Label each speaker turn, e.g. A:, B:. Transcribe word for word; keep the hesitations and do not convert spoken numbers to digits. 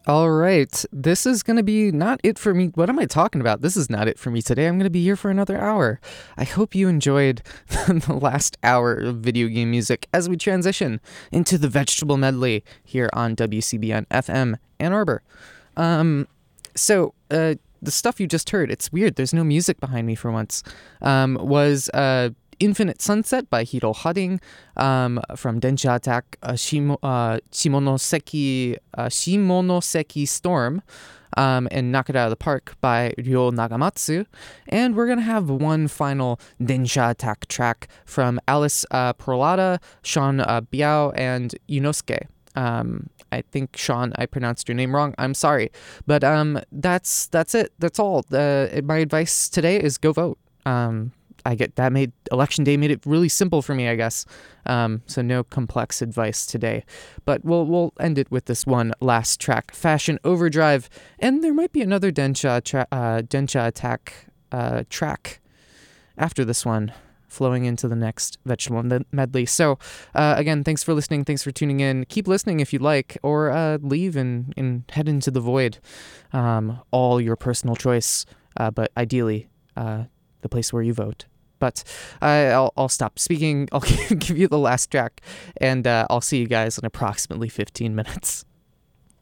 A: All right. This is going to be not it for me. What am I talking about? This is not it for me today. I'm going to be here for another hour. I hope you enjoyed the last hour of video game music as we transition into the vegetable medley here on W C B N F M Ann Arbor. Um, so, uh, the stuff you just heard, it's weird. There's no music behind me for once, um, was, uh, Infinite Sunset by Hiro Haring, um, from Densha Attack, uh, Shimo, uh, Shimonoseki, uh, Shimonoseki Storm, um, and Knock It Out of the Park by Ryo Nagamatsu. And we're going to have one final Densha Attack track from Alice uh, Perlada, Sean uh, Biao, and Yunosuke. Um, I think, Sean, I pronounced your name wrong. I'm sorry. But um, that's that's it. That's all. Uh, my advice today is go vote. Um, I get that made election day made it really simple for me, I guess. Um, so no complex advice today, but we'll we'll end it with this one last track, Fashion Overdrive, and there might be another Densha tra- uh, Densha Attack uh, track after this one, flowing into the next vegetable medley. So uh, again, thanks for listening. Thanks for tuning in. Keep listening if you'd like, or uh, leave and, and head into the void. Um, all your personal choice, uh, but ideally uh, the place where you vote. But uh, I'll, I'll stop speaking. I'll give you the last track, and uh, I'll see you guys in approximately fifteen minutes.